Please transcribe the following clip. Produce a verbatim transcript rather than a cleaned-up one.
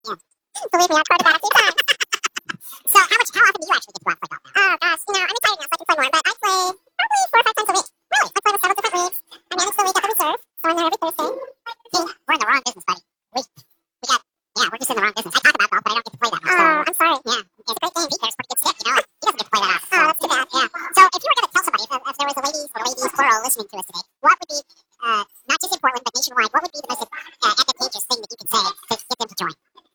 Yeah. Believe me, I've quoted that a few times. So how much? How often do you actually get to go out and play golf now? Oh gosh, you know, I'm retired now, so I can play more, but I play probably four or five times a week. Really? I play with several different leagues. I manage the league at the reserve, so I'm there every Thursday. See, we're in the wrong business, buddy. We we got yeah, we're just in the wrong business. I talk about golf, but I don't get to play that much. Oh, so, I'm sorry. Yeah, it's a great game. He cares, pretty good stick, you know. Like, he doesn't get to play that often. Oh, that's too bad. Yeah. So if you were going to tell somebody, if, if there was a ladies or ladies plural listening to us today, what would be uh, not just in Portland but nationwide, what would be the most